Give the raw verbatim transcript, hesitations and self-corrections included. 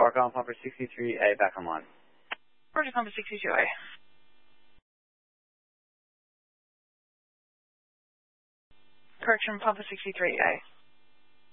Archon Pumper sixty-three A back online. Roger, Pumper sixty-two A. Correction, Pumper sixty-three A.